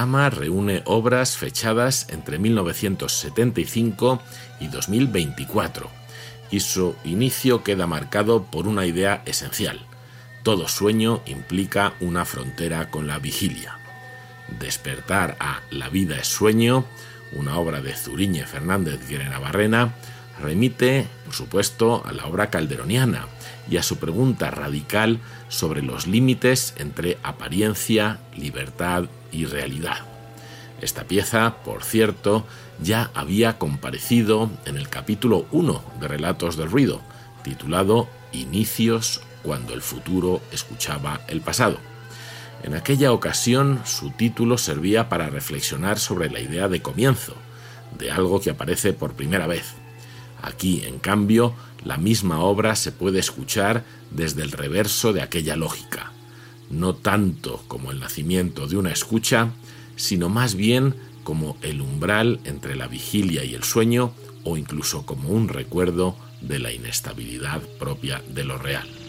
programa reúne obras fechadas entre 1975 y 2024, y su inicio queda marcado por una idea esencial. Todo sueño implica una frontera con la vigilia. Despertar a La vida es sueño, una obra de Zuriñe Fernández Guirenabarrena, remite, por supuesto, a la obra calderoniana y a su pregunta radical sobre los límites entre apariencia, libertad y realidad. Esta pieza, por cierto, ya había comparecido en el capítulo 1 de Relatos del Ruido, titulado Inicios, cuando el futuro escuchaba el pasado. En aquella ocasión, su título servía para reflexionar sobre la idea de comienzo, de algo que aparece por primera vez. Aquí, en cambio, la misma obra se puede escuchar desde el reverso de aquella lógica, no tanto como el nacimiento de una escucha, sino más bien como el umbral entre la vigilia y el sueño, o incluso como un recuerdo de la inestabilidad propia de lo real.